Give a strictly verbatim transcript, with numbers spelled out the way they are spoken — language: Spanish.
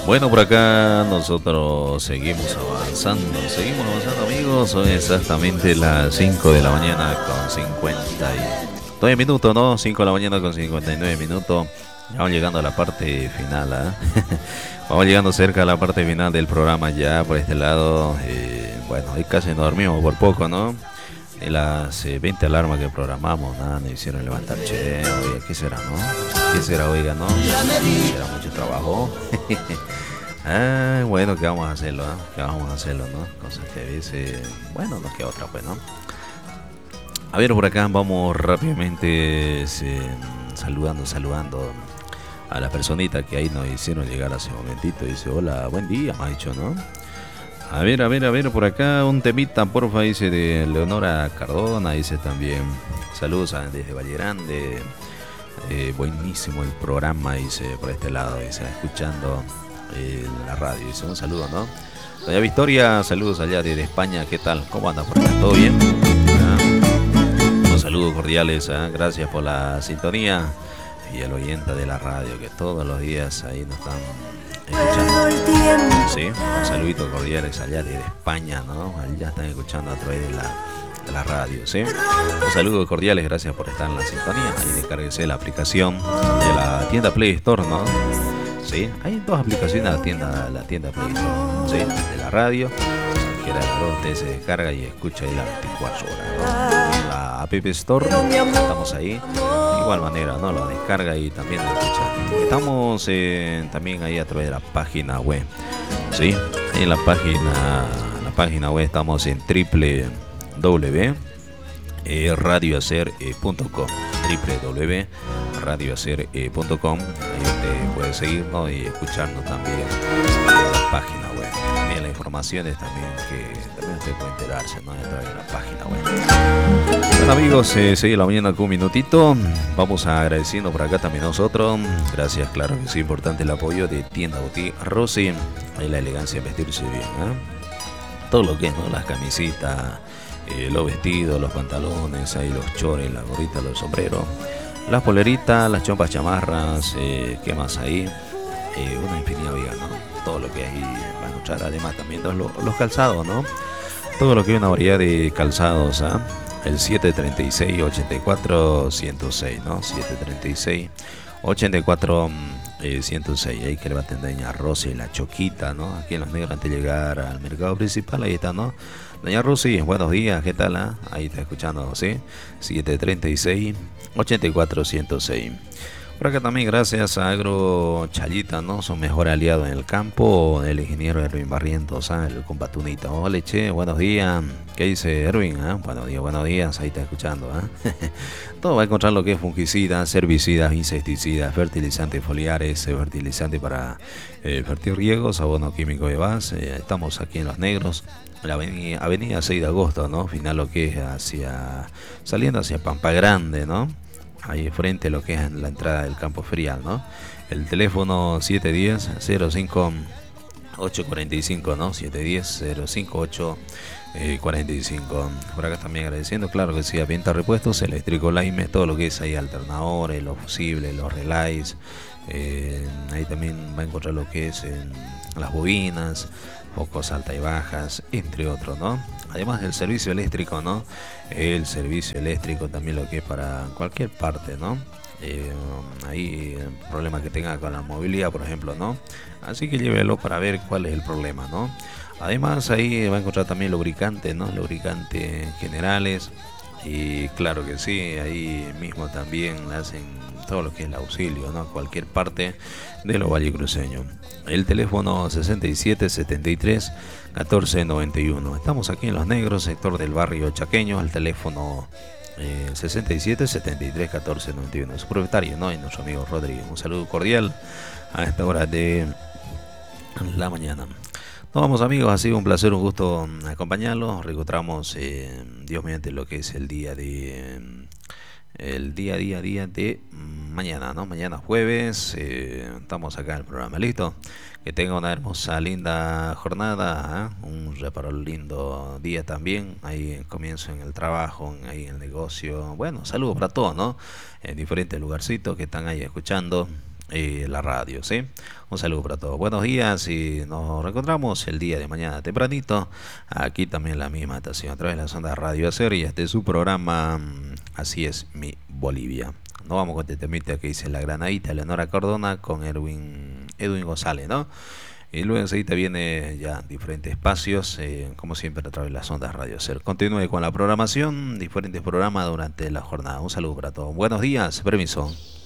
Bueno, por acá nosotros seguimos avanzando, seguimos avanzando amigos, son exactamente las cinco de la mañana con cincuenta y nueve minutos, ¿no? cinco de la mañana con cincuenta y nueve minutos, ya vamos llegando a la parte final, ¿eh? Vamos llegando cerca a la parte final del programa ya por este lado, eh, bueno, hoy casi nos dormimos por poco, ¿no? De las eh, veinte alarmas que programamos, nada, nos hicieron levantar, che, oiga, ¿qué será, no? ¿Qué será, oiga, no? ¿Será mucho trabajo? Ah, bueno, ¿qué vamos a hacerlo? ¿Eh? ¿Qué vamos a hacerlo, no? Cosas que a veces, bueno, no queda otra, pues, ¿no? A ver, por acá vamos rápidamente eh, saludando, saludando a la personita que ahí nos hicieron llegar hace un momentito. Dice, hola, buen día, me ha dicho, ¿no? A ver, a ver, a ver, por acá un temita, porfa, dice de Leonora Cardona, dice también. Saludos a, desde Valle Grande. Eh, buenísimo el programa, dice, por este lado, dice, escuchando eh, la radio, dice, un saludo, ¿no? Doña Victoria, saludos allá desde España, ¿qué tal? ¿Cómo anda por acá? ¿Todo bien? ¿Ah? Unos saludos cordiales, ¿eh? Gracias por la sintonía y el oyente de la radio, que todos los días ahí nos están escuchando. Sí, un saludito cordiales allá desde España, ¿no? Allá están escuchando a través de la de la radio, ¿sí? Un saludo cordiales, gracias por estar en la sintonía. Ahí descárguese la aplicación de la tienda Play Store, ¿no? Sí, hay dos aplicaciones de la tienda, la tienda Play Store, ¿sí? De la radio, cualquiera de las dos, usted se descarga y escucha ahí las veinticuatro horas, ¿no? En la App Store, estamos ahí, de igual manera, ¿no? Lo descarga y también lo escucha. Estamos eh, también ahí a través de la página web, ¿sí? En la página, la página web estamos en triple w punto radio hacer punto com, w w w punto radio hacer punto com. Ahí usted puede seguirnos y escucharnos también en la página web. También las informaciones también que también usted puede enterarse, ¿no? A través de la página web. Bueno amigos, eh, sigue la mañana con un minutito. Vamos a agradeciendo por acá también nosotros. Gracias, claro que es importante el apoyo de Tienda Boutique Rosy. Ahí la elegancia en vestirse bien, ¿eh? Todo lo que es, ¿no? Las camisitas, Eh, los vestidos, los pantalones, ahí los chores, las gorritas, los sombreros, las poleritas, las chompas, chamarras, eh, ¿qué más ahí? Eh, una infinidad de, ¿no? Todo lo que hay va a encontrar, además también los, los calzados, ¿no? Todo lo que hay, una variedad de calzados, ¿eh? El siete treinta y seis, ochenta y cuatro, ciento seis, ¿no? siete treinta y seis, ochenta y cuatro, ciento seis, ahí que le va a atender doña Rosy, la Choquita, ¿no? Aquí en Los Negros antes de llegar al mercado principal, ahí está, ¿no? Doña Rosy, buenos días, ¿qué tal? Ah? Ahí está escuchando, ¿sí? siete treinta y seis, ochenta y cuatro, ciento seis. Por acá también gracias a Agro Chayita, ¿no? Su mejor aliado en el campo, el ingeniero Erwin Barrientos, ¿ah? El compatunita. Hola, che, buenos días. ¿Qué dice Erwin? ¿Ah? Buenos días, buenos días, ahí está escuchando, ¿ah? Todo va a encontrar lo que es fungicidas, herbicidas, insecticidas, fertilizantes foliares, fertilizantes para eh, fertirriegos, abono químico de base. Estamos aquí en Los Negros, la avenida, avenida seis de agosto, ¿no? Final lo que es hacia, saliendo hacia Pampa Grande, ¿no? Ahí frente a lo que es la entrada del campo ferial, ¿no? El teléfono siete uno cero, cero cinco, ocho cuatro cinco, ¿no? siete uno cero, cero cinco ocho cuatro cinco. Por acá también agradeciendo, claro que sí, a Venta Repuestos, eléctrico Laime, todo lo que es ahí alternadores, los fusibles, los relays. Eh, ahí también va a encontrar lo que es en las bobinas, focos altas y bajas, entre otros, ¿no? Además del servicio eléctrico, ¿no? El servicio eléctrico también lo que es para cualquier parte, ¿no? Eh, ahí el problema que tenga con la movilidad, por ejemplo, ¿no? Así que llévelo para ver cuál es el problema, ¿no? Además ahí va a encontrar también lubricantes, ¿no? Lubricantes generales. Y claro que sí, ahí mismo también hacen todo lo que es el auxilio, ¿no? Cualquier parte de los vallecruceños. El teléfono sesenta y siete, setenta y tres, catorce, noventa y uno. Estamos aquí en Los Negros, sector del barrio Chaqueño. El teléfono eh, sesenta y siete, setenta y tres, catorce, noventa y uno. Su propietario, ¿no? Y nuestro amigo Rodrigo. Un saludo cordial a esta hora de la mañana. Nos vamos amigos, ha sido un placer, un gusto acompañarlos. Reencontramos, eh, Dios mediante, lo que es el día de... Eh, el día, día, día de mañana, ¿no? Mañana jueves, eh, estamos acá en el programa, ¿listo? Que tenga una hermosa, linda jornada, ¿eh? Un reparo lindo día también, ahí comienzo en el trabajo, ahí en el negocio. Bueno, saludos para todos, ¿no? En diferentes lugarcitos que están ahí escuchando eh, la radio, ¿sí? Un saludo para todos. Buenos días y nos reencontramos el día de mañana tempranito. Aquí también la misma estación a través de las ondas Radio Hacer y este es su programa mm, Así es mi Bolivia. Nos vamos con este temita que dice la granadita Leonora Cardona con Edwin, Edwin González, ¿no? Y luego enseguida viene ya diferentes espacios, eh, como siempre a través de las ondas Radio Ser. Continúe con la programación, diferentes programas durante la jornada. Un saludo para todos. Buenos días, permiso.